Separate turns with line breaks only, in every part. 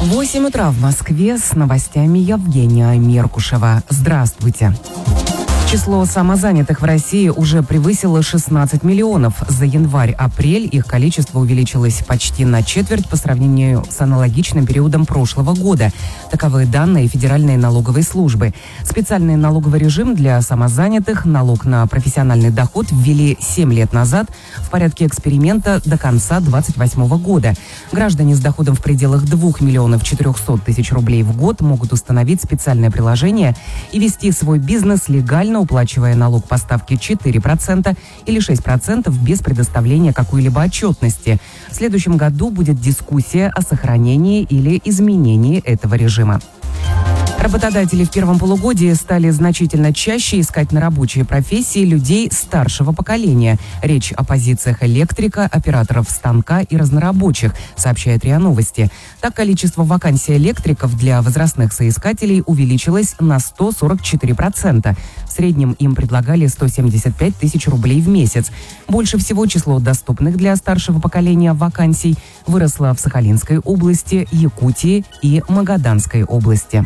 8 утра в Москве. С новостями Евгения Меркушева. Здравствуйте. Число самозанятых в России уже превысило 16 миллионов. За январь-апрель их количество увеличилось почти на четверть по сравнению с аналогичным периодом прошлого года. Таковы данные Федеральной налоговой службы. Специальный налоговый режим для самозанятых, налог на профессиональный доход, ввели 7 лет назад в порядке эксперимента до конца 2028 года. Граждане с доходом в пределах 2 миллионов 400 тысяч рублей в год могут установить специальное приложение и вести свой бизнес легально, уплачивая налог по ставке 4% или 6% без предоставления какой-либо отчетности. В следующем году будет дискуссия о сохранении или изменении этого режима. Работодатели в первом полугодии стали значительно чаще искать на рабочие профессии людей старшего поколения. Речь о позициях электрика, операторов станка и разнорабочих, сообщает РИА Новости. Так, количество вакансий электриков для возрастных соискателей увеличилось на 144%. В среднем им предлагали 175 тысяч рублей в месяц. Больше всего число доступных для старшего поколения вакансий выросло в Сахалинской области, Якутии и Магаданской области.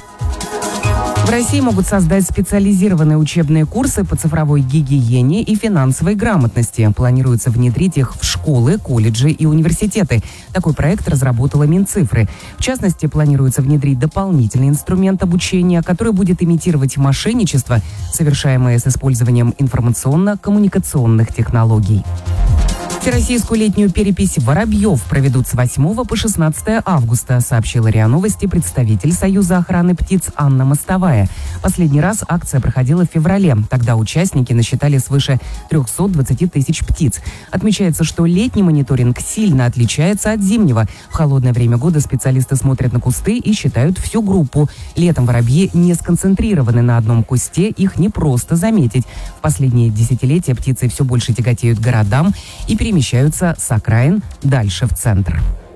В России могут создать специализированные учебные курсы по цифровой гигиене и финансовой грамотности. Планируется внедрить их в школы, колледжи и университеты. Такой проект разработала Минцифры. В частности, планируется внедрить дополнительный инструмент обучения, который будет имитировать мошенничество, совершаемое с использованием информационно-коммуникационных технологий. Всероссийскую летнюю перепись воробьев проведут с 8 по 16 августа, сообщила РИА Новости представитель Союза охраны птиц Анна Мостовая. Последний раз акция проходила в феврале. Тогда участники насчитали свыше 320 тысяч птиц. Отмечается, что летний мониторинг сильно отличается от зимнего. В холодное время года специалисты смотрят на кусты и считают всю группу. Летом воробьи не сконцентрированы на одном кусте, их не просто заметить. В последние десятилетия птицы все больше тяготеют к городам и перемещаются с окраин дальше в центр.